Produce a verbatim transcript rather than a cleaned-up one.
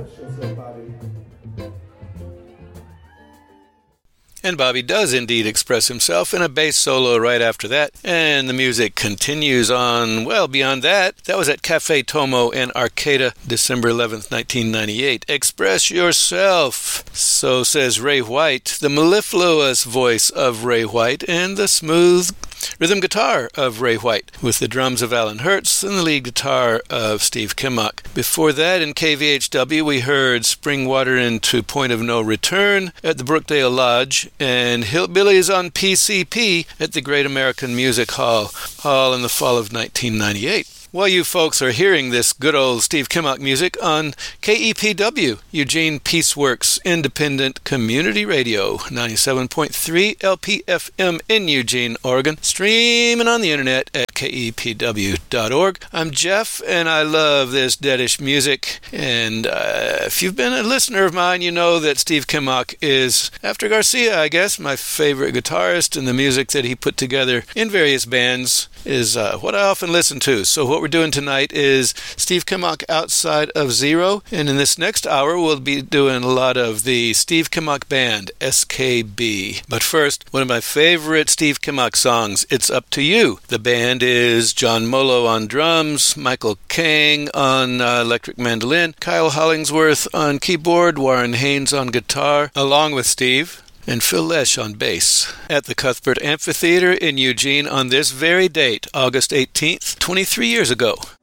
And Bobby does indeed express himself in a bass solo right after that. And the music continues on, well, beyond that. That was at Cafe Tomo in Arcata, December eleventh, nineteen ninety-eight. Express yourself, so says Ray White, the mellifluous voice of Ray White, and the smooth rhythm guitar of Ray White, with the drums of Alan Hertz and the lead guitar of Steve Kimmock. Before that, in K V H W, we heard Spring Water into Point of No Return at the Brookdale Lodge, and Hillbillies on P C P at the Great American Music Hall, all in the fall of nineteen ninety-eight. While you folks are hearing this good old Steve Kimmock music on K E P W, Eugene Peaceworks Independent Community Radio, ninety-seven point three L P F M in Eugene, Oregon, streaming on the internet at K E P W dot org. I'm Jeff, and I love this Deadish music, and uh, if you've been a listener of mine, you know that Steve Kimmock is, after Garcia, I guess, my favorite guitarist, and the music that he put together in various bands is uh, what I often listen to. So what we're doing tonight is Steve Kimmock Outside of Zero, and in this next hour we'll be doing a lot of the Steve Kimmock Band, S K B. But first, one of my favorite Steve Kimmock songs, It's Up to You. The band is John Molo on drums, Michael Kang on uh, electric mandolin, Kyle Hollingsworth on keyboard, Warren Haynes on guitar, along with Steve, and Phil Lesh on bass, at the Cuthbert Amphitheater in Eugene on this very date, August eighteenth, twenty-three years ago.